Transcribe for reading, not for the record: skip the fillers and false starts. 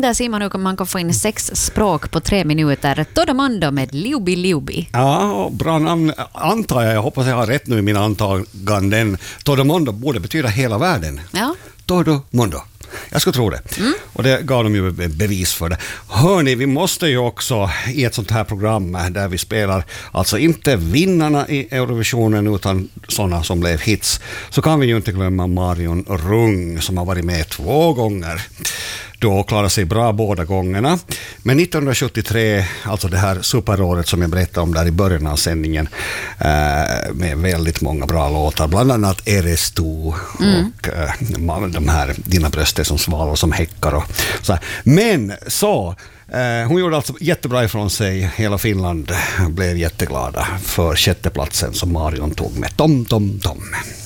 där ser man hur man kan få in 6 språk på 3 minuter. Todo Mondo med Liubi Liubi. Ja, bra namn antar jag. Jag hoppas jag har rätt nu i mina antaganden. Todo Mondo borde betyda hela världen. Ja. Todo Mondo. Jag skulle tro det. Och det gav de ju bevis för det. Hörni, vi måste ju också i ett sånt här program där vi spelar alltså inte vinnarna i Eurovisionen utan sådana som blev hits, så kan vi ju inte glömma Marion Rung som har varit med 2 gånger. Då klarade sig bra båda gångerna. Men 1973, alltså det här superåret som jag berättade om där i början av sändningen, med väldigt många bra låtar, bland annat Eres du och de här Dina bröster som svalor som häckar och så här. Men så hon gjorde alltså jättebra ifrån sig. Hela Finland blev jätteglada för 6:e platsen som Marion tog med Tom Tom Tom.